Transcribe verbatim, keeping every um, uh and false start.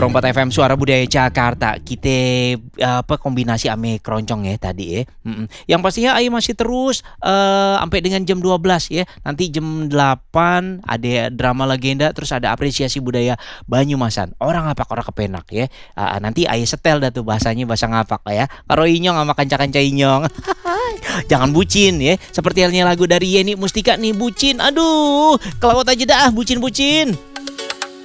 Perompat F M Suara Budaya Jakarta. Kita apa kombinasi ame keroncong ya tadi ya. Mm-mm. Yang pastinya ayo masih terus eh, sampai dengan jam dua belas ya. Nanti jam delapan ada drama legenda, terus ada apresiasi budaya Banyumasan. Orang ngapak orang kepenak ya. Ah, nanti ayo setel dah tuh bahasanya bahasa ngapak ya. Karo inyong sama kanca-kanca inyong. Jangan bucin ya. Seperti halnya lagu dari Yeni Mustika nih, bucin. Aduh, kelawat aja dah bucin-bucin.